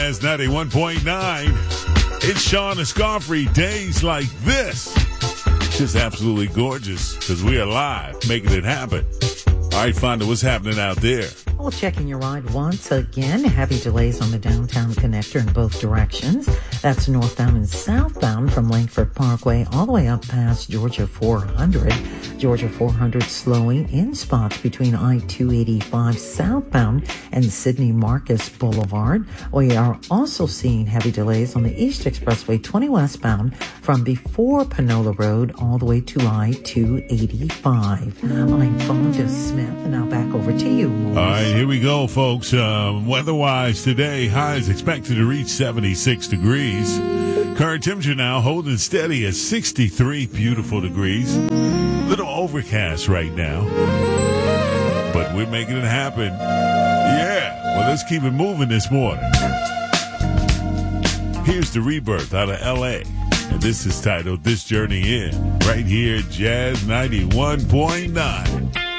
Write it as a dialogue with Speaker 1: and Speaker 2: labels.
Speaker 1: Jazz 91.9. It's Sean Escoffrey. Days like this. Just absolutely gorgeous because we are live making it happen. All right, Fonda, what's happening out there?
Speaker 2: Well, checking your ride once again. Heavy delays on the downtown connector in both directions. That's northbound and southbound from Langford Parkway all the way up past Georgia 400. Georgia 400 slowing in spots between I-285 southbound and Sidney Marcus Boulevard. We are also seeing heavy delays on the East Expressway 20 westbound from before Panola Road all the way to I-285. I'm Fonda Smith, and now back over to you, Morris.
Speaker 1: All right, here we go, folks. Weather-wise today, highs expected to reach 76 degrees. Current temperature now holding steady at 63 beautiful degrees. Little overcast right now, but we're making it happen. Yeah, well, let's keep it moving this morning. Here's the Rebirth out of L.A., and this is titled This Journey In, right here at Jazz 91.9.